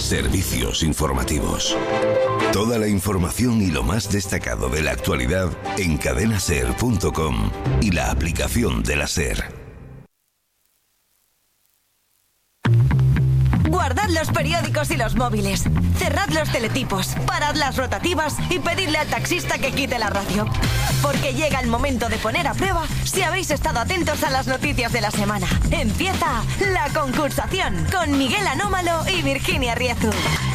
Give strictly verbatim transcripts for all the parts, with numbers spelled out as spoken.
Servicios informativos. Toda la información y lo más destacado de la actualidad en cadena ser punto com y la aplicación de la SER. Guardad los periódicos y los móviles. Cerrad los teletipos, parad las rotativas y pedidle al taxista que quite la radio. Porque llega el momento de poner a prueba si habéis estado atentos a las noticias de la semana. Empieza la concursación con Miguel Anómalo y Virginia Riezu.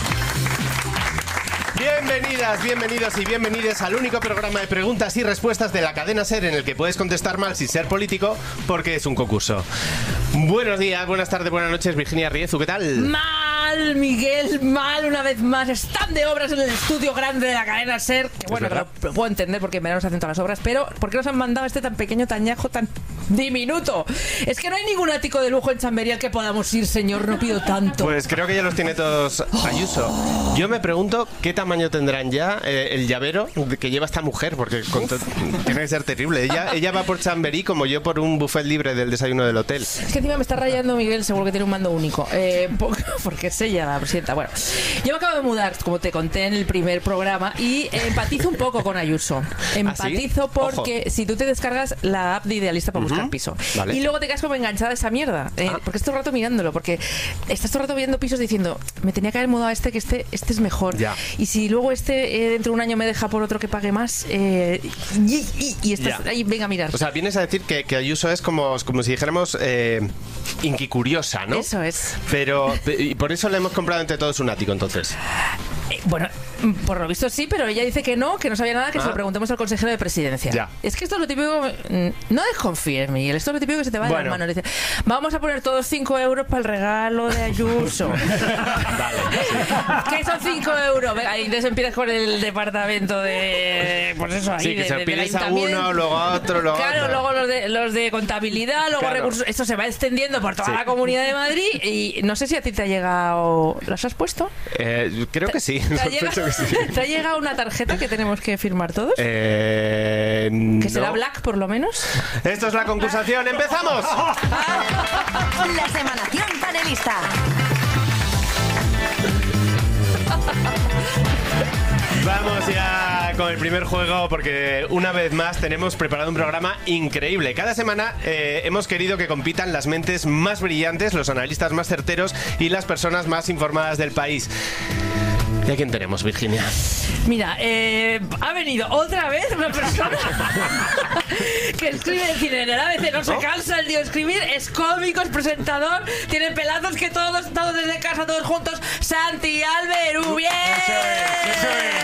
Bienvenidas, bienvenidos y bienvenidas al único programa de preguntas y respuestas de la cadena SER en el que puedes contestar mal sin ser político porque es un concurso. Buenos días, buenas tardes, buenas noches, Virginia Riezu, ¿qué tal? Mal, Miguel, mal una vez más. Están de obras en el estudio grande de la cadena SER. Que bueno, que lo, lo puedo entender porque en verano se hacen todas las obras, pero ¿por qué nos han mandado este tan pequeño, tan ñajo, tan diminuto? Es que no hay ningún ático de lujo en Chamberí al que podamos ir, señor, no pido tanto. Pues creo que ya los tiene todos Ayuso. Yo me pregunto qué tamaño tendrán ya eh, el llavero que lleva esta mujer, porque con to- tiene que ser terrible. Ella, ella va por Chamberí como yo por un buffet libre del desayuno del hotel. Es que encima me está rayando Miguel, seguro que tiene un mando único. Eh, porque es ella la presidenta. Bueno, yo me acabo de mudar, como te conté en el primer programa, y empatizo un poco con Ayuso. Empatizo ¿Ah, sí? porque Ojo. si tú te descargas la app de Idealista para uh-huh. buscar piso, vale. y luego te quedas como enganchada a esa mierda, eh, ah. porque estás todo el rato mirándolo, porque estás todo el rato viendo pisos diciendo, me tenía que haber mudado a este, que este, este es mejor. Ya. Y si luego este eh, dentro de un año me deja por otro que pague más, eh, y, y, y estás ya. ahí, venga a mirar. O sea, vienes a decir que, que Ayuso es como, como si dijéramos eh, inquicuriosa, ¿no? Eso es. Pero, y por eso le hemos comprado entre todos un ático, entonces. Eh, bueno, por lo visto sí, pero ella dice que no, que no sabía nada, que ah. se lo preguntemos al consejero de presidencia. Ya. Es que esto es lo típico. No desconfíes, Miguel. Esto es lo típico que se te va de bueno. las manos. Dice, vamos a poner todos cinco euros para el regalo de Ayuso. Vale. Sí. ¿Qué son cinco euros? Venga, y entonces empiezas con el departamento de. Pues eso, ahí. Sí, que de, se de, pides a uno, luego a otro, luego Claro, otro. luego los de, los de contabilidad, luego claro. recursos. Esto se va extendiendo por toda sí. la Comunidad de Madrid. Y no sé si a ti te ha llegado. ¿Las has puesto? Eh, creo que sí. ¿Te ha, llegado, que sí. ¿Te ha llegado una tarjeta que tenemos que firmar todos? Eh, ¿Que no. será Black, por lo menos? Esto es la concursación. ¡Empezamos! La semanación panelista. Vamos ya con el primer juego porque una vez más tenemos preparado un programa increíble. Cada semana eh, hemos querido que compitan las mentes más brillantes, los analistas más certeros y las personas más informadas del país. ¿Y a quién tenemos, Virginia? Mira, eh, ha venido otra vez una persona que escribe en cine en el A B C, no se cansa el tío de escribir, es cómico, es presentador, tiene pelazos que todos, todos desde casa, todos juntos. Santi Alberú, bien. Eso es,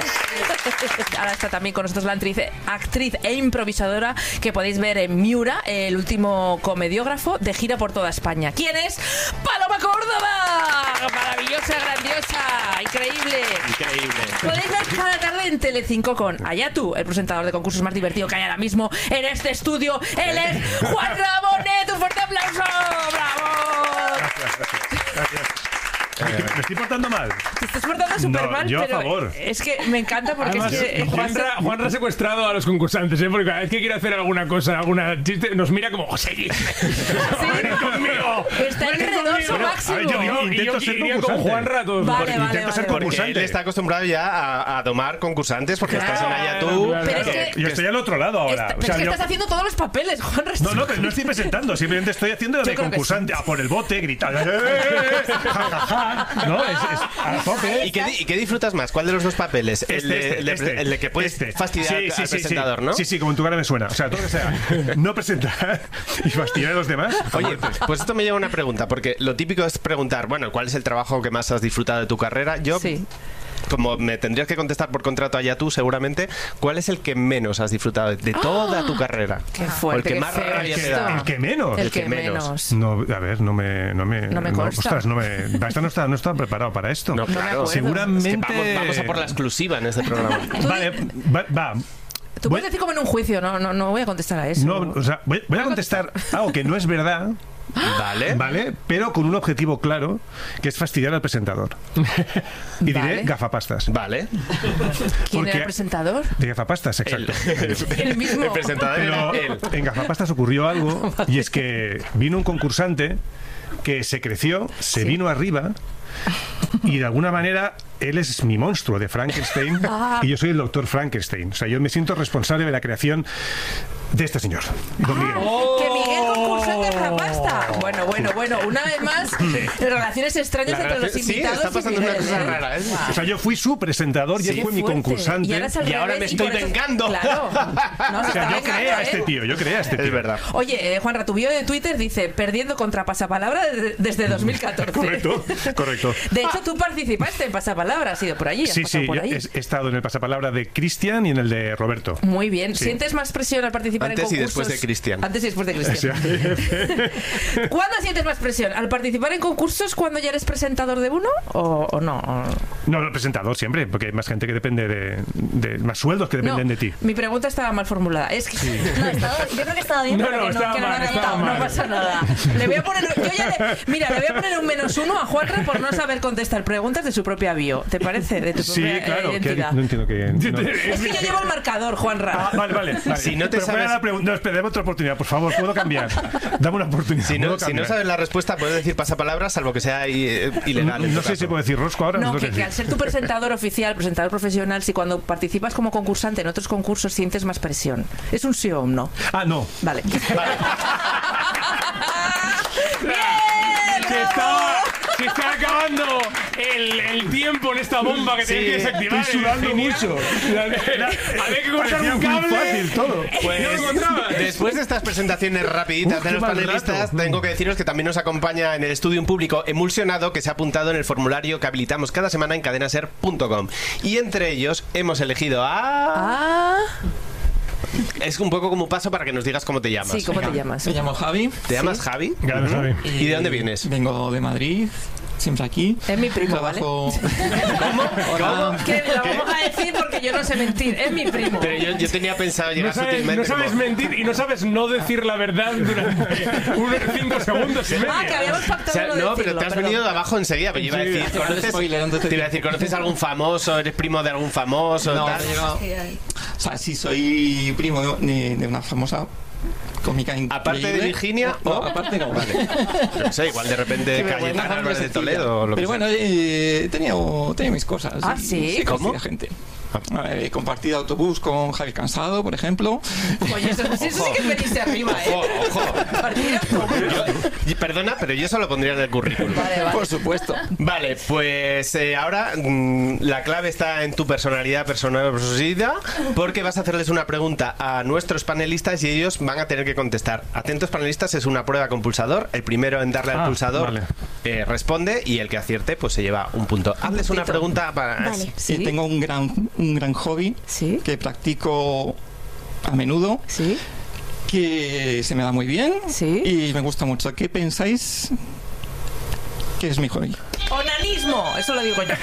eso es. Ahora está también con nosotros la actriz, actriz e improvisadora que podéis ver en Miura, el último comediógrafo de gira por toda España. ¿Quién es? ¡Paloma Córdoba! Maravillosa, grandiosa, increíble. Increíble. Podéis ver cada tarde en Telecinco con Ayatu, el presentador de concursos más divertido que hay ahora mismo en este estudio. Él es Juan Ramonet. Un fuerte aplauso. ¡Bravo! Gracias, gracias. Gracias. ¿Me estoy portando mal? Te estás portando súper no, mal, yo pero a favor. Es que me encanta porque Además, es que Juanra, Juanra ha secuestrado a los concursantes, ¿eh? Porque cada vez que quiere hacer alguna cosa, alguna chiste, nos mira como José. ¿Sí? ¡Ven conmigo! Está enredoso máximo. Ver, yo, yo intento yo, ser yo concursante. Con Juanra, todos vale, vale, intento vale, ser vale. concursante. Él está acostumbrado ya a, a domar concursantes porque claro, estás en Ayatu. Claro, pero claro. es que, yo estoy al otro lado ahora. Esta, o sea, es que yo, estás haciendo todos los papeles, Juanra. No, no, no estoy presentando, simplemente estoy haciendo de concursante. A por el bote, gritando. Ja, ja, ja. No, es, es a tope. ¿Y qué, ¿Y qué disfrutas más? ¿Cuál de los dos papeles? Este, el, de, este, el, de, este, el de que puedes este. fastidiar sí, sí, al sí, presentador, sí. ¿no? Sí, sí, como en tu cara me suena. O sea, todo que sea no presentar y fastidiar a los demás. Oye, pues esto me lleva a una pregunta, porque lo típico es preguntar, bueno, ¿cuál es el trabajo que más has disfrutado de tu carrera? Yo... Sí. Como me tendrías que contestar por contrato allá tú, seguramente, ¿cuál es el que menos has disfrutado de toda tu carrera? ¡Qué fuerte! O el que más rabia te da. ¿El que menos? El que menos. No, a ver, no me... No me, no me consta. No, ostras, no me... Esta no está, no está preparado para esto. No, claro. Seguramente... Es que vamos, vamos a por la exclusiva en este programa. Vale, va... va. Tú puedes decir como en un juicio, no, no, no voy a contestar a eso. No, o sea, voy, voy a contestar algo que no es verdad. Vale. Vale, pero con un objetivo claro, que es fastidiar al presentador. Y diré vale. gafapastas. Vale. ¿Quién era el presentador? De gafapastas, exacto. El, el, el mismo. El presentador pero era él. En gafapastas ocurrió algo, y es que vino un concursante que se creció, se sí. vino arriba y de alguna manera él es mi monstruo de Frankenstein y yo soy el doctor Frankenstein. O sea, yo me siento responsable de la creación de este señor, don Miguel. Oh. Que Miguel concursante de la pasta. Bueno, bueno, bueno, una vez más, sí. relaciones extrañas la entre relación, los invitados. Sí, está pasando Miguel, una cosa ¿eh? rara, ¿eh? Wow. O sea, yo fui su presentador y él sí, fue mi concursante. Y ahora, y ahora me estoy vengando. Eso... Claro. No, o sea, yo creé a este tío, yo creé a este tío. Es verdad. Oye, eh, Juanra, tu bio de Twitter dice, perdiendo contra Pasapalabra desde, desde dos mil catorce. Correcto, correcto. De hecho, tú participaste en Pasapalabra, has ido por allí. Has sí, sí, por yo ahí. he, he estado en el Pasapalabra de Cristian y en el de Roberto. Muy bien. Sí. ¿Sientes más presión al participar Antes en concursos? Antes y después de Cristian. Antes y después de Cristian. Sí. ¿Cuándo sientes más presión? ¿Al participar en concursos cuando ya eres presentador de uno o, o no? No, el presentador siempre, porque hay más gente que depende de, de más sueldos que dependen no, de ti. Mi pregunta estaba mal formulada. Es que sí. no, estaba, yo creo que estaba bien. No, pero no, que estaba no, que mal, no, estaba mal. No pasa nada. Le voy a poner, yo ya le, mira, le voy a poner un menos uno a Juanra por no saber contestar preguntas de su propia bio. ¿Te parece? De tu propia sí, claro. identidad. Que, no entiendo que. No. Es que yo llevo el marcador, Juanra. Ah, vale, vale. vale. Si no te Pero sabes... la pregunta, no, espera, dame otra oportunidad, por favor. ¿Puedo cambiar? Dame una oportunidad. Si no, si si no sabes la respuesta, puedes decir pasapalabra, salvo que sea eh, ilegal. No, no sé si puedo decir rosco ahora. No, no que, que al ser tu presentador oficial, presentador profesional, si cuando participas como concursante en otros concursos sientes más presión. ¿Es un sí o un no? Ah, no. Vale. Vale. ¡Bien! Se está, se está acabando el, el tiempo en esta bomba que sí, tenéis que desactivar. Estoy sudando mucho. Había que cortar un cable. Muy fácil todo. Pues, después de estas presentaciones rapiditas Uf, de los panelistas, rato. tengo que deciros que también nos acompaña en el estudio un público emulsionado que se ha apuntado en el formulario que habilitamos cada semana en cadena ser punto com. Y entre ellos hemos elegido a... Ah... Es un poco como un paso para que nos digas cómo te llamas. Sí, ¿cómo Venga. te llamas? Me llamo Javi. ¿Te llamas ¿Sí? Javi? Claro, Javi. ¿Y de dónde vienes? Vengo de Madrid. Siempre aquí. Es mi primo, Trabajo... ¿vale? ¿Cómo? ¿Cómo? Que lo vamos a decir porque yo no sé mentir. Es mi primo. Pero yo, yo tenía pensado llegar no sabes, sutilmente. No sabes como... mentir y no sabes no decir la verdad durante unos cinco segundos y medio. Ah, que habíamos pactado o sea, no No, decirlo, pero te has perdón. venido de abajo enseguida. Pero yo iba a decir, ¿conoces, spoiler, te iba a decir, ¿conoces a algún famoso? ¿Eres primo de algún famoso? No, tal? llegado, o sea, sí soy primo de, de una famosa cómica increíble. ¿Aparte de Virginia? No, no, aparte no, vale. No sé, igual de repente Cayetana Álvarez de Toledo o lo que Pero bueno, eh, he tenido, tenía mis cosas. ¿Ah, sí? Sí, ¿Cómo? gente. He compartido autobús con Javi Cansado, por ejemplo. Oye, eso, eso sí que veniste arriba, ¿eh? Ojo, ojo. Yo, perdona, pero yo eso lo pondría en el currículum. Vale, vale. Por supuesto. Vale, pues eh, ahora mmm, la clave está en tu personalidad, personalidad, porque vas a hacerles una pregunta a nuestros panelistas y ellos van a tener que contestar. Atentos panelistas, es una prueba con pulsador. El primero en darle al ah, pulsador vale. eh, responde y el que acierte pues se lleva un punto. Hazles una pregunta para... Vale. Sí, ¿Sí? tengo un gran, un gran hobby ¿Sí? que practico a menudo. ¿Sí? Que se me da muy bien. ¿Sí? Y me gusta mucho. ¿Qué pensáis que es mi hobby? ¡Onanismo! Eso lo digo yo.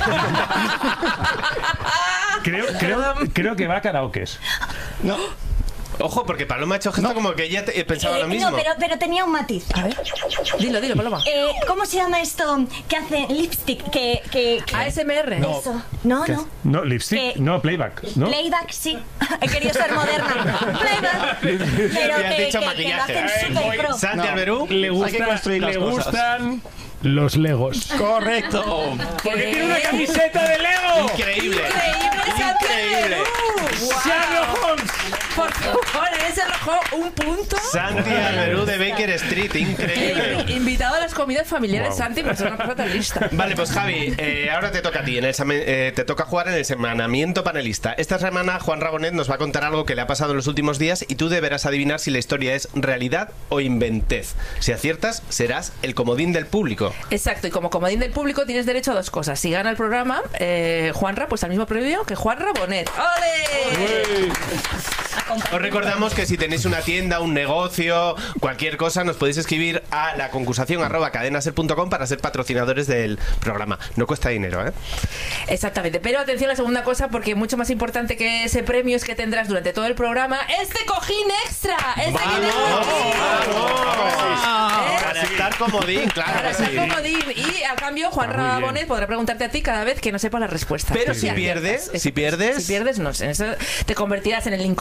Creo, creo, creo que va a karaokes. No. Ojo, porque Paloma ha hecho gesto no. como que ella te, pensaba eh, lo mismo. No, pero, pero tenía un matiz. A ver. Dilo, dilo, Paloma. Eh, ¿Cómo se llama esto que hace lipstick? Que, que, que... A S M R. No. Eso. No, no. No, lipstick. Eh, no, playback. ¿no? Playback, sí. He querido ser moderna. Playback. Pero Le has que, dicho que, que lo maquillaje. hacen super pro. Santi No. Alberú. Le, Hay que gusta, construir las le cosas. gustan... Los Legos. Correcto. Porque tiene una camiseta de Lego. Increíble. Increíble, Santi Increíble. Alberú. Sherlock Holmes. Por favor, él se arrojó un punto. Santi Alberú de Baker Street, increíble. Eh, invitado a las comidas familiares, wow. Santi, por ser una cosa tan lista. Vale, pues Javi, eh, ahora te toca a ti. En el semen, eh, te toca jugar en el semanamiento panelista. Esta semana Juan Rabonet nos va a contar algo que le ha pasado en los últimos días y tú deberás adivinar si la historia es realidad o inventez. Si aciertas, serás el comodín del público. Exacto, y como comodín del público tienes derecho a dos cosas. Si gana el programa, eh, Juanra, pues al mismo premio que Juan Rabonet. ¡Ole! Os recordamos que si tenéis una tienda, un negocio, cualquier cosa, nos podéis escribir a la concursación arroba cadenaser punto com para ser patrocinadores del programa. No cuesta dinero, ¿eh? Exactamente, pero atención a la segunda cosa, porque mucho más importante que ese premio es que tendrás durante todo el programa este cojín extra. Este ¡Vamos! que tenemos aquí. ¡Vamos! ¿Eh? Para estar comodín, claro. Para que ser sí. comodín. Y a cambio, Juan Ah, muy bien. Rabonet podrá preguntarte a ti cada vez que no sepa la respuesta. Pero Sí, si aciertas. pierdes, Eso, si pierdes... Si pierdes, no sé. En eso te convertirás en el incomodín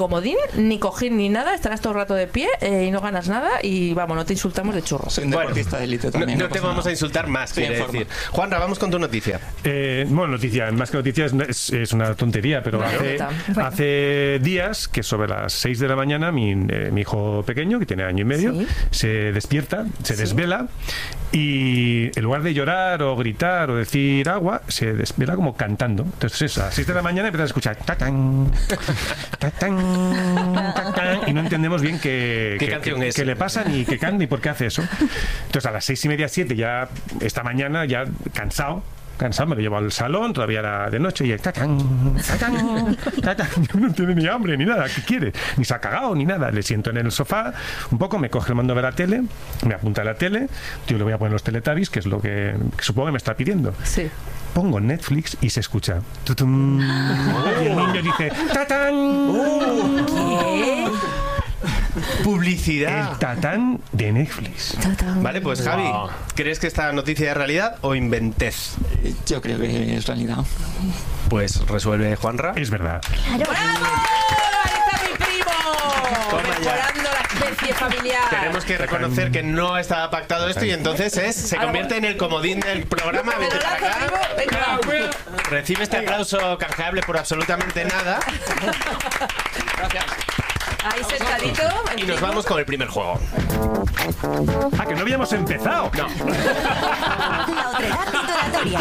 ni cojín ni nada, estarás todo el rato de pie eh, y no ganas nada y vamos, no te insultamos de churro. Soy un deportista de élite también. No, no te vamos nada. a insultar más, quiere decir. Juanra, vamos con tu noticia. Eh, bueno, noticia, más que noticia es, es, es una tontería, pero hace, bueno. hace días que sobre las seis de la mañana mi, eh, mi hijo pequeño, que tiene año y medio, ¿sí? se despierta, se ¿Sí? desvela y en lugar de llorar o gritar o decir agua, se desvela como cantando. Entonces eso, a las seis de la mañana empiezas a escuchar tatán, tatán, tatán, y no entendemos bien qué, ¿Qué qué, canción qué, es? qué le pasa ni qué canta ni por qué hace eso. Entonces a las seis y media, siete, ya esta mañana, ya cansado, cansado, me lo llevo al salón, todavía era de noche, y el tatán, tatán, tatán, no tiene ni hambre ni nada, ¿qué quiere? Ni se ha cagado ni nada. Le siento en el sofá, un poco, me coge el mando de la tele, me apunta a la tele, yo le voy a poner los Teletubbies, que es lo que, que supongo que me está pidiendo. Sí. Pongo Netflix y se escucha. Tutum, y el niño dice, tatán. ¿Qué? Publicidad. El tatán de Netflix. Tatán. Vale, pues Javi, wow. ¿crees que esta noticia es realidad o inventez? Yo creo que es realidad. Pues resuelve Juanra. Es verdad. ¡Claro! ¡Bravo! ¡Ahí está mi primo! Mejorando la especie familiar. Tenemos que reconocer que no estaba pactado esto y entonces es, se convierte en el comodín del programa. Vete para acá. Venga. Recibe este aplauso canjeable por absolutamente nada. Gracias. Ahí sentadito. Y nos vamos con el primer juego. Ah, que no habíamos empezado. No. La otredad titulatoria.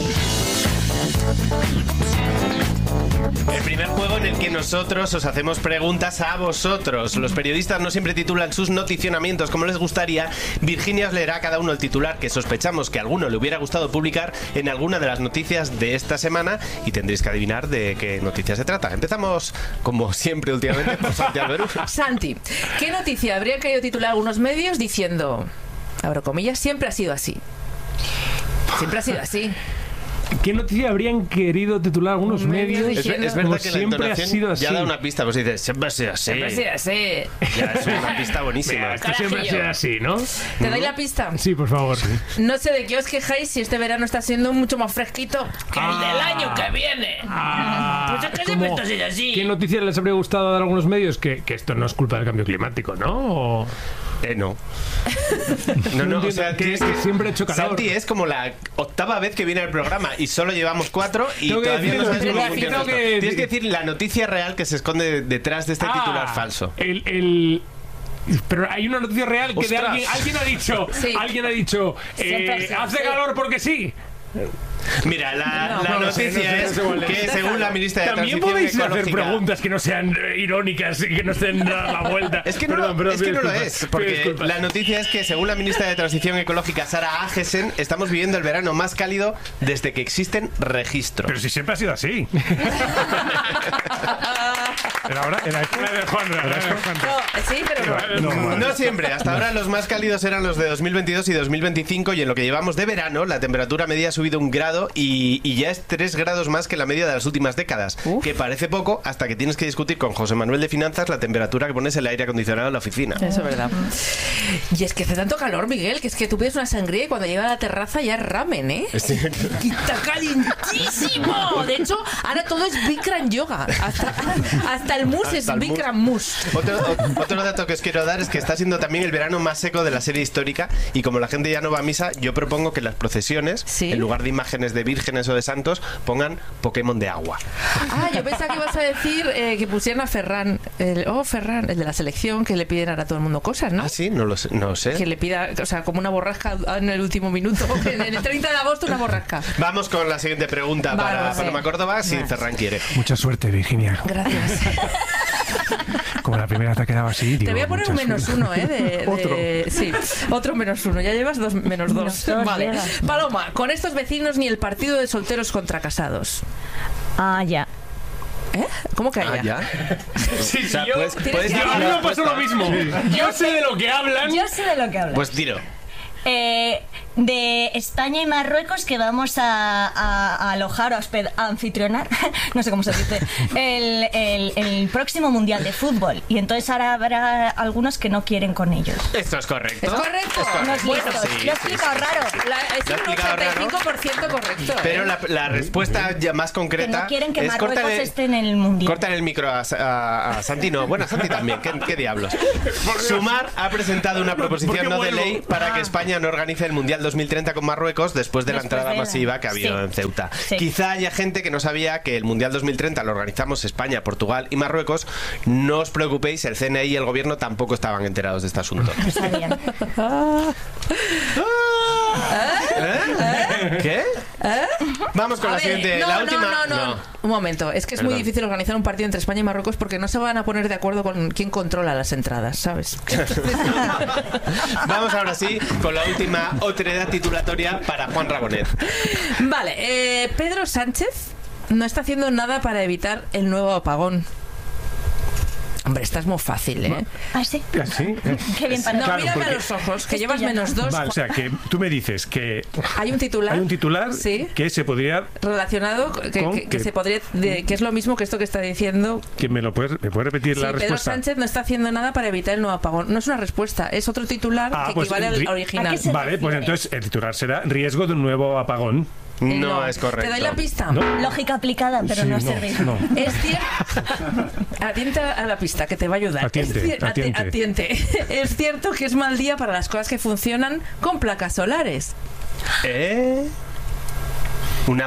El primer juego en el que nosotros os hacemos preguntas a vosotros. Los periodistas no siempre titulan sus noticionamientos como les gustaría. Virginia os leerá a cada uno el titular que sospechamos que a alguno le hubiera gustado publicar en alguna de las noticias de esta semana y tendréis que adivinar de qué noticia se trata. Empezamos, como siempre últimamente, por Santi Alberú. Santi, ¿qué noticia habría querido titular algunos medios diciendo, abro comillas, siempre ha sido así? Siempre ha sido así. ¿Qué noticia habrían querido titular algunos medios? Es, es verdad que la siempre ha sido así. Ya da una pista, pues dices, siempre ha sido así. Siempre ha sido así. Ya es una pista buenísima. Mira, esto siempre ha sido así, ¿no? ¿Te doy la pista? Sí, por favor. Sí. No sé de qué os quejáis si este verano está siendo mucho más fresquito que ah, el del año que viene. Ah, pues es que siempre esto ha sido así. ¿Qué noticia les habría gustado dar a algunos medios? Que, que esto no es culpa del cambio climático, ¿no? O... Eh, no. No, no, o sea, que, que siempre he hecho calor. Santi es como la octava vez que viene al programa y solo llevamos cuatro y tengo todavía decir, no sabes cómo funciona esto. que... Tienes que decir la noticia real que se esconde detrás de este ah, titular falso. El... el... Pero hay una noticia real que ¡Ostras! de alguien, alguien ha dicho, sí. alguien ha dicho, eh, hace calor porque sí. Mira, la, no, la no, noticia no sé, no sé, es que según la ministra de También Transición podéis Ecológica... hacer preguntas que no sean irónicas y que no estén a la vuelta. Es que no, perdón, perdón, es, que no lo disculpas, es, porque la noticia es que según la ministra de Transición Ecológica, Sara Agesen, estamos viviendo el verano más cálido desde que existen registros. Pero si siempre ha sido así. Era ahora, era esto. Era de Juanra, era de Juanra. No, sí, pero no. No, No siempre, hasta ahora los más cálidos eran los de dos mil veintidós y dos mil veinticinco y en lo que llevamos de verano la temperatura media ha subido un grado y, y ya es tres grados más que la media de las últimas décadas. Uf. Que parece poco hasta que tienes que discutir con José Manuel de Finanzas la temperatura que pones el aire acondicionado en la oficina. Eso es verdad. Y es que hace tanto calor, Miguel, que es que tú pides una sangría y cuando llega a la terraza ya es ramen, ¿eh? Sí. Y está calentísimo. De hecho, ahora todo es Bikram yoga. Hasta, hasta el mousse es Bikram mousse. Otro, otro dato que os quiero dar es que está siendo también el verano más seco de la serie histórica y como la gente ya no va a misa, yo propongo que las procesiones, ¿sí? en lugar de imágenes de vírgenes o de santos, pongan Pokémon de agua. Ah, yo pensaba que ibas a decir eh, que pusieran a Ferran, el, oh Ferran, el de la selección, que le piden ahora a todo el mundo cosas, ¿no? Ah, sí, no lo sé, no sé. Que le pida, o sea, como una borrasca en el último minuto, en el treinta de agosto una borrasca. Vamos con la siguiente pregunta vale, para sí. Paloma Córdoba, si vale. Ferran quiere. Mucha suerte, Virginia. Gracias. Como la primera te ha quedado así, digo, te voy a poner un menos suerte. uno, ¿eh? De, de, otro. Sí, otro menos uno. Ya llevas dos menos dos. dos vale. Llega. Paloma, con estos vecinos ni el partido de solteros contra casados. Ah, ya. ¿Eh? ¿Cómo que allá? ¿Ya? Sí, o sea, yo, puedes, puedes yo, a mí me pasó lo mismo. Sí. Yo sé de lo que hablan. Yo sé de lo que hablan. Pues tiro. Eh, de España y Marruecos, que vamos a, a, a alojar o a, hosped- a anfitrionar, no sé cómo se dice, el, el, el próximo Mundial de Fútbol. Y entonces ahora habrá algunos que no quieren con ellos. Esto es correcto. Es correcto. Unos listos. Sí, Lo he sí, explicado sí, raro. sí. La- es Lo has un explicado ochenta y cinco por ciento correcto. Pero ¿eh? la, la respuesta ya más Que concreta no quieren que es Marruecos córtale- esté en el Mundial. Cortan el micro a, a- a Santi, no. Bueno, a Santi también. ¿Qué, qué diablos? Sumar ha presentado una proposición no de vuelvo? ley para que España no organice el Mundial dos mil treinta con Marruecos después de la Después entrada de la- masiva que había Sí. en Ceuta. Sí. Quizá haya gente que no sabía que el Mundial dos mil treinta lo organizamos España, Portugal y Marruecos. No os preocupéis, el C N I y el gobierno tampoco estaban enterados de este asunto. No sabían. ¿Eh? ¿Qué? Vamos con A la ver, siguiente. no, la no, última. no, no, Un momento, es que es muy Perdón. difícil organizar un partido entre España y Marruecos porque no se van a poner de acuerdo con quién controla las entradas, ¿sabes? Vamos ahora sí con la última otredad titulatoria para Juan Rabonet. Vale, eh, Pedro Sánchez no está haciendo nada para evitar el nuevo apagón. Hombre, esta es muy fácil, ¿eh? ¿Ah, sí? ¿Así? Qué bien para No, Claro, mírame a porque- los ojos, que Esto llevas ya- menos dos. Vale, o sea, que tú me dices que Hay un titular. hay un titular Sí. que se podría... Relacionado que, ¿Con que- que qué? se podría de- que es lo mismo que esto que está diciendo. que me lo puedes, ¿me puedes repetir Sí, la Pedro respuesta? Sánchez no está haciendo nada para evitar el nuevo apagón. No es una respuesta, es otro titular Ah, que pues, equivale al ri- original. ¿A qué se Vale, pues refiere? entonces el titular será riesgo de un nuevo apagón. No, es correcto. ¿Te doy la pista? ¿No? Lógica aplicada, pero Sí, no, no, sirve. no. Es cierto. Atiente a la pista que te va a ayudar. Atiente, es cier- ati- atiente. atiente. Es cierto que es mal día para las cosas que funcionan con placas solares. ¿Eh? Un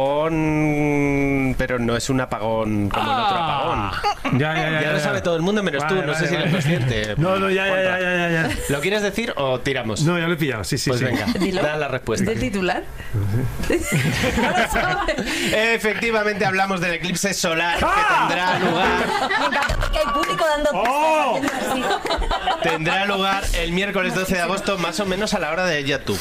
apagón, pero no es un apagón como el otro apagón. Ya, ya, ya. Ya lo sabe todo el mundo menos tú, Vale, no sé vale, si vale. eres consciente. No, no, ya, ya, Juanra. ya, ya, ya, ya. ¿Lo quieres decir o tiramos? No, ya lo he pillado, sí, sí, Pues sí. venga, Dilo. da la respuesta. ¿Del titular? No lo sabe. Efectivamente hablamos del eclipse solar ¡Ah! que tendrá lugar, Me encanta que hay público dando ¡Oh! pistas, haciendo así. tendrá lugar el miércoles doce de agosto, más o menos a la hora de YouTube.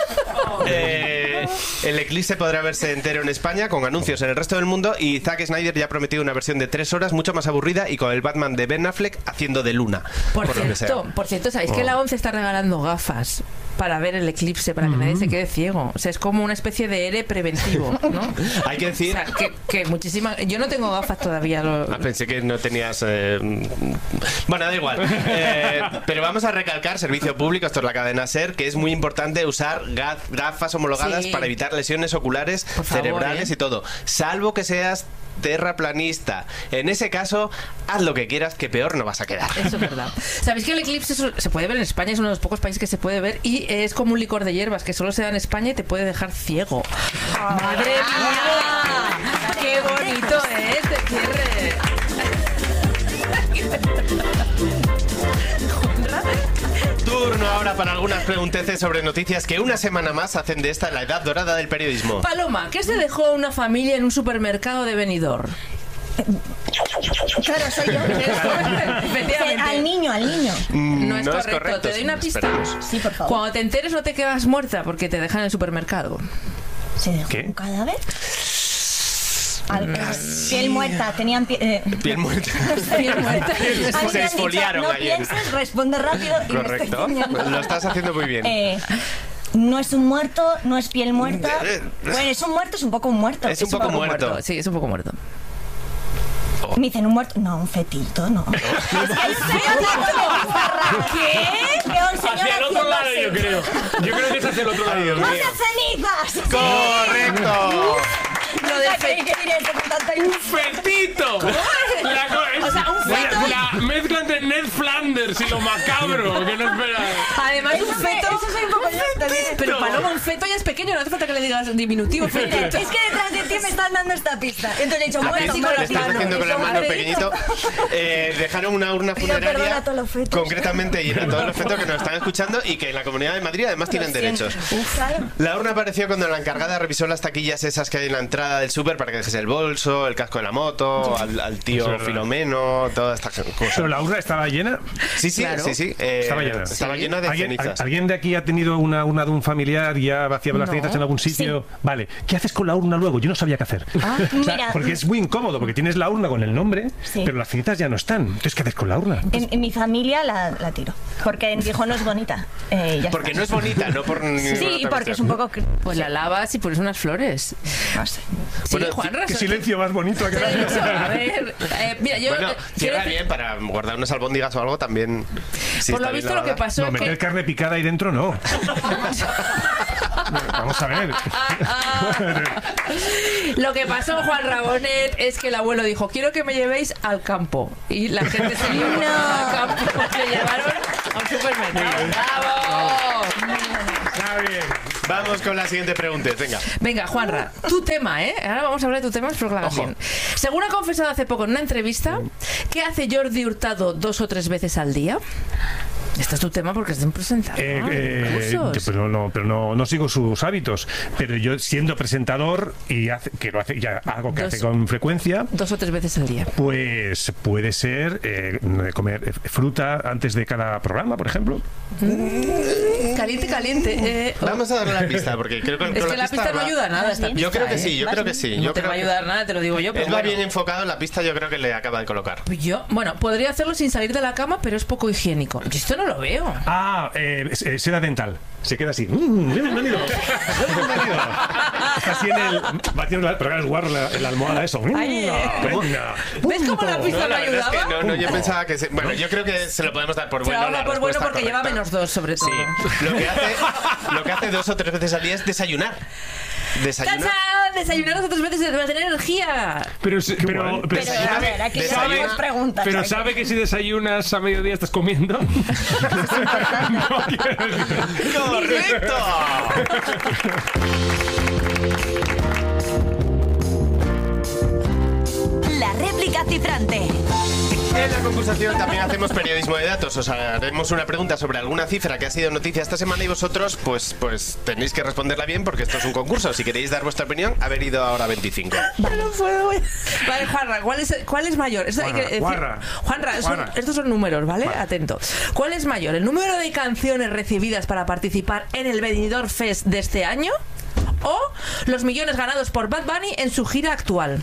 Eh, el eclipse podrá verse entero en España con anuncios en el resto del mundo y Zack Snyder ya ha prometido una versión de tres horas mucho más aburrida y con el Batman de Ben Affleck haciendo de luna. Por, Por, lo que sea. cierto, por cierto, ¿sabéis que la ONCE está regalando gafas para ver el eclipse, para que nadie se quede ciego? O sea, es como una especie de E R E preventivo, ¿no? Hay que O decir... sea, que, que muchísimas... Yo no tengo gafas todavía. Lo... Ah, pensé que no tenías... eh, Bueno, da igual. Eh, pero vamos a recalcar, servicio público, esto es la cadena SER, que es muy importante usar gaf- gafas homologadas Sí. para evitar lesiones oculares, Por favor, cerebrales ¿eh? y todo. Salvo que seas terraplanista. En ese caso, haz lo que quieras, que peor no vas a quedar. Eso es verdad. ¿Sabéis que el eclipse es- se puede ver en España? Es uno de los pocos países que se puede ver y es como un licor de hierbas que solo se da en España y te puede dejar ciego. ¡Madre mía! ¡Qué bonito es este cierre! Turno ahora para algunas pregunteces sobre noticias que una semana más hacen de esta la edad dorada del periodismo. Paloma, ¿qué se dejó una familia en un supermercado de Benidorm? Claro, soy yo. Efectivamente. Al niño, al niño. Mm, No es correcto. Te doy una pista. esperemos. Sí, por favor. Cuando te enteres no te quedas muerta porque te dejan en el supermercado. ¿Se dejó ¿Qué? un cadáver? Al- piel muerta, tenían pie- eh, Piel muerta. Piel muerta. a mí me Se han exfoliaron dicho, no ayer. pienses, responde rápido y me Correcto. estoy ciñendo. Lo estás haciendo muy bien. Eh, no es un muerto, no es piel muerta. Bueno, es un muerto, es un poco un muerto. Es un poco muerto. Sí, es un poco muerto. Me dicen un muerto. No, un fetito, no. Es que hay un señor ¿Qué? Veo a un señor Hacia el otro lado, haciendo yo así. creo. Yo creo que es hacia el otro lado. Dios ¡No mío. seas cenizas! ¡Correcto! Lo de fe- ¿Qué diré eso con tanta ¡Un fetito! La, co- es- O sea, un feto. la, la mezcla entre Ned Flanders y lo macabro, que no esperas. Además, un Eso soy- feto. eso soy un poco yo también. Pero Paloma, un feto ya es pequeño, no hace falta que le digas diminutivo. Mira, Fetito. es que detrás de ti me están dando esta pista. Entonces he dicho, Aquí bueno, sí, le con la estás mano, haciendo con la eso, mano madre. pequeñito. Eh, dejaron una urna Pido perdón funeraria a todos los fetos. concretamente y a todos los fetos que nos están escuchando y que en la Comunidad de Madrid además tienen siento. derechos. Claro. La urna apareció cuando la encargada revisó las taquillas esas que hay en la entrada del súper para que dejes el bolso, el casco de la moto, al, al tío Es verdad. Filomeno, todas estas Pero cosas. la urna estaba llena. Sí, sí, Claro. sí, sí. Eh, Estaba llena. Estaba Sí. llena de ¿Alguien, cenizas. ¿Alguien de aquí ha tenido una urna de un familiar y ya vaciado las No. cenizas en algún sitio? Vale. ¿Qué haces con la urna luego? Yo no sabía qué hacer. O sea, Mira. porque es muy incómodo, porque tienes la urna con el nombre, Sí. pero las cenizas ya no están. Entonces, ¿qué haces con la urna? En, en mi familia la, la tiro. Porque dijo no es bonita. Eh, ya Porque está. no es bonita, no por ninguna Sí, otra porque es cuestión. un poco. cr- Pues la lavas y pones unas flores. No sé. Sí, Bueno, Juanra. Qué so- silencio más bonito. que A ver, eh, mira, yo Bueno, eh, quiero cierra decir- bien para guardar unas albóndigas o algo también. si por está lo bien visto lo que lavada. pasó No, es meter que carne picada ahí dentro no. Vamos a ver. lo que pasó, Juan Rabonet, es que el abuelo dijo, quiero que me llevéis al campo. Y la gente se llevó al campo, se llevaron a un supermercado. ¡Bravo! Está bien. Vamos con la siguiente pregunta, venga. Venga, Juanra, tu tema, ¿eh? Ahora vamos a hablar de tu tema, espero que lo hagas Ojo. bien. Según ha confesado hace poco en una entrevista, ¿qué hace Jordi Hurtado dos o tres veces al día? Este es tu tema porque es un presentador. Eh, eh, Concursos. yo, pero no, pero no, no sigo sus hábitos. Pero yo, siendo presentador y hace- que lo hace ya algo que Dos. hace con frecuencia, Dos o tres veces al día. pues puede ser eh, comer eh, fruta antes de cada programa, por ejemplo. Caliente, caliente. Eh, oh. Vamos a darle la pista, porque creo que, Es con que la pista no va- ayuda a nada. Más Esta bien. Yo pista, creo que ¿eh? sí, yo Más creo que bien. sí. No Yo te creo va a que ayudar nada, te lo digo yo. Pero él va bueno. bien enfocado, la pista yo creo que le acaba de colocar. Yo, bueno, podría hacerlo sin salir de la cama, pero es poco higiénico. Yo esto no lo veo. Ah, eh, es- eh, seda dental. Se queda así. Mm, bienvenido. Bienvenido. Está así en el. Va haciendo la, pero claro, es guarro en la, en la almohada, eso. Mm, Ay, eh. venga. ¿Ves cómo la pista No, no, la verdad es ayudaba? que no, no, yo pensaba que... se- bueno, yo creo que se lo podemos dar por Se bueno. lo la hago por bueno respuesta porque lleva correcta. menos dos, sobre todo. Sí, lo que, hace, lo que hace dos o tres veces al día es desayunar. Desayunar. ¡Tachán! Desayunar dos o tres veces de tener energía. Pero, se- pero, guay. pero, Pero a ver, aquí Desayuno. hacemos preguntas. pero aquí. sabe que si desayunas a mediodía estás comiendo. No quiero decir- ¡Correcto! La réplica cifrante. En la concursación también hacemos periodismo de datos. Os haremos una pregunta sobre alguna cifra que ha sido noticia esta semana y vosotros, pues, pues tenéis que responderla bien porque esto es un concurso. Si queréis dar vuestra opinión, haber ido ahora veinticinco. No puedo. Vale, Juanra, ¿cuál es, cuál es mayor? Esto hay que Juanra, decir- Juanra. Juanra, son- Juanra. estos son números, ¿vale? Atento. ¿Cuál es mayor? ¿El número de canciones recibidas para participar en el Benidorm Fest de este año? ¿O los millones ganados por Bad Bunny en su gira actual?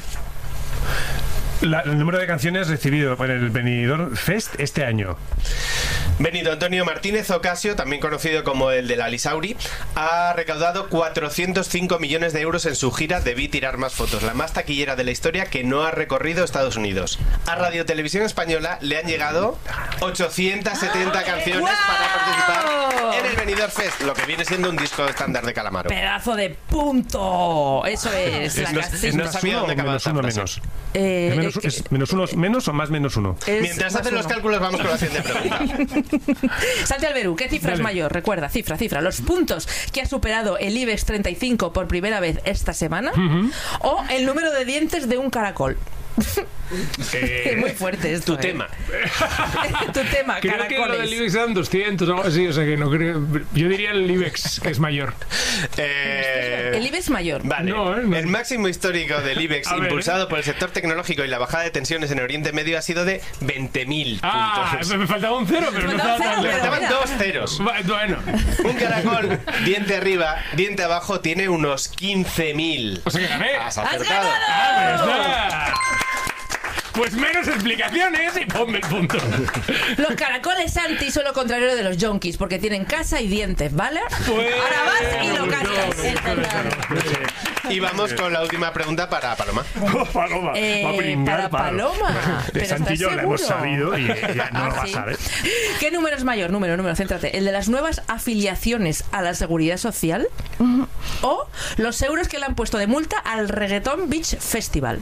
La- el número de canciones recibido por el Benidorm Fest este año. Benito Antonio Martínez Ocasio, también conocido como el de la Lisauri, ha recaudado cuatrocientos cinco millones de euros en su gira Debí tirar más fotos, la más taquillera de la historia que no ha recorrido Estados Unidos. A Radio Televisión Española le han llegado ochocientas setenta canciones ¡Guau! para participar en el Benidorm Fest, lo que viene siendo un disco estándar de Calamaro. Pedazo de punto. Eso es. la ¿Es, no- casita. es no más sabía uno o dónde acababa menos esta uno frase. menos? Eh, ¿Es menos, eh, es menos uno menos o más menos uno? es Mientras más hacen los uno. cálculos, vamos con la siguiente pregunta. Santi Alberú, ¿qué cifra es Dale. mayor? Recuerda, cifra, cifra. Los puntos que ha superado el IBEX treinta y cinco por primera vez esta semana o el número de dientes de un caracol. Es muy fuerte esto. Tu ¿eh? tema. Tu tema, Creo que lo del caracoles. IBEX eran doscientos o algo así, o sea que no creo. Yo diría el IBEX, que es mayor. Eh, El IBEX mayor. Vale. No, eh, no. El máximo histórico del IBEX A ver, impulsado eh. por el sector tecnológico y la bajada de tensiones en Oriente Medio ha sido de veinte mil Ah, puntos. me faltaba un cero, pero Me no faltaba estaba tan un cero, lejos. Estaban mira. dos ceros. Va- Bueno, Un caracol, diente arriba, diente abajo, tiene unos quince mil. o sea que gané. Has ¡Has acertado. ganado! Ah, ¿verdad? Pues menos explicaciones y ponme el punto. Los caracoles Santi son lo contrario de los yonkis porque tienen casa y dientes, ¿vale? Pues- Ahora vas y lo cascas. Es verdad. Y vamos con la última pregunta para Paloma. Paloma. Eh, va a pringar, para Palo. Paloma. De Pero Santi y yo ¿estás la hemos seguro? sabido y ella no Ah, lo va a sí. saber. ¿Qué número es mayor? Número, número, céntrate. ¿El de las nuevas afiliaciones a la seguridad social? ¿O los euros que le han puesto de multa al Reggaeton Beach Festival?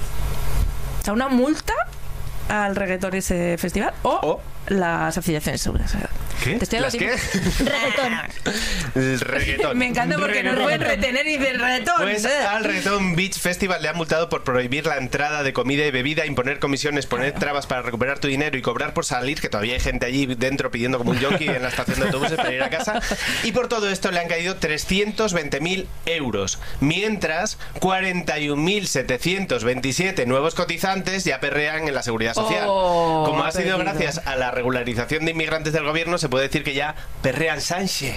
O sea, una multa al reggaetón ese festival o, O- las afiliaciones de seguridad social. ¿Qué? Te estoy ¿Las dando qué? tiempo. Reggaetón. El reggaetón. Me encanta porque no pueden retener y dicen reggaetón. Pues ¿eh? al Reggaeton Beach Festival le han multado por prohibir la entrada de comida y bebida, imponer comisiones, poner trabas para recuperar tu dinero y cobrar por salir, que todavía hay gente allí dentro pidiendo como un yonki en la estación de autobuses para ir a casa. Y por todo esto le han caído trescientos veinte mil euros, mientras cuarenta y un mil setecientos veintisiete nuevos cotizantes ya perrean en la Seguridad Social. Oh, como ha sido perdido. gracias a la regularización de inmigrantes del gobierno, se puede decir que ya perrean Sánchez.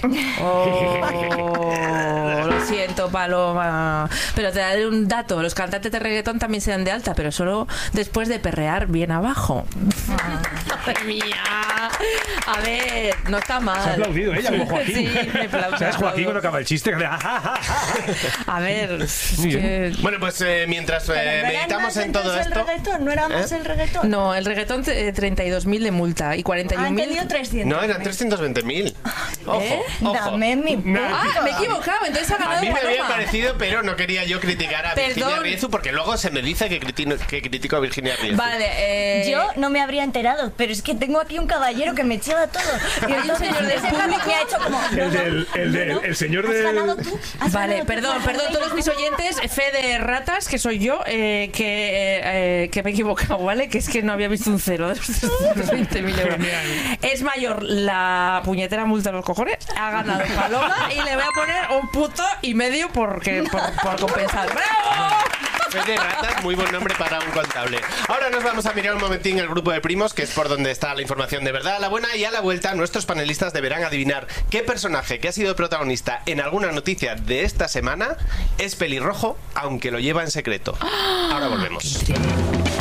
Oh, lo siento, Paloma. Pero te daré un dato: los cantantes de reggaetón también se dan de alta, pero solo después de perrear bien abajo. Madre mía. A ver, no está mal. Se ha aplaudido ella, como Joaquín. Sí, me aplaudo. ¿Sabes, Joaquín, cuando acaba el chiste? A ver, es Muy que... Bueno, pues eh, mientras eh, Pero ¿no era meditamos más en todo entonces esto... el reggaetón? ¿No era más ¿Eh? el reggaetón? No, el reggaetón eh, treinta y dos mil de multa y cuarenta y Ah, un mil. entendido trescientos. No, eran trescientos veinte mil. Ojo, ¿Eh? ojo. Dame mi punto. Ah, me he equivocado, entonces ha A ganado mí me había Paloma. parecido, pero no quería yo criticar a Virginia Perdón. Riezu, porque luego se me dice que, criti- que critico a Virginia Riezu. Vale, eh... Yo no me habría enterado, pero es que tengo aquí un caballero que me lleva todo. Y entonces señor del ese rato público. me ha hecho como... El del- el del- el señor ¿Has del- ganado tú? ¿Has Vale, ganado tú? perdón, ¿Has perdón, ganado todos tú? mis oyentes, fe de ratas, que soy yo, eh, que, eh, que me he equivocado, ¿vale? Que es que no había visto un cero de los trescientos veinte mil euros. Es mayor la puñetera multa de los cojones, ha ganado Paloma y le voy a poner un puto y medio porque, por, por compensar. ¡Bravo! Fe de ratas, muy buen nombre para un contable. Ahora nos vamos a mirar un momentín el grupo de primos, que es por donde está la información de verdad, la buena, y a la vuelta nuestros panelistas deberán adivinar qué personaje que ha sido protagonista en alguna noticia de esta semana es pelirrojo, aunque lo lleva en secreto. Ahora volvemos.